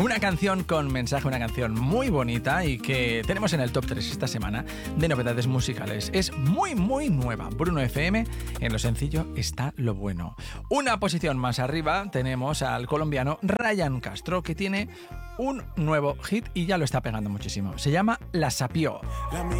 Una canción con mensaje, una canción muy bonita y que tenemos en el top 3 esta semana de novedades musicales. Es muy, muy nueva. Bruno FM, en lo sencillo está lo bueno. Una posición más arriba tenemos al colombiano Ryan Castro, que tiene un nuevo hit y ya lo está pegando muchísimo. Se llama La Sapió.